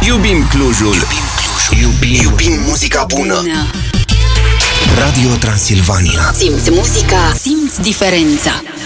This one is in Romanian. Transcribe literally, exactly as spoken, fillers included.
Iubim Clujul. Iubim Clujul. Iubim, Iubim muzica bună. Radio Transilvania. Simți muzica, simți diferența.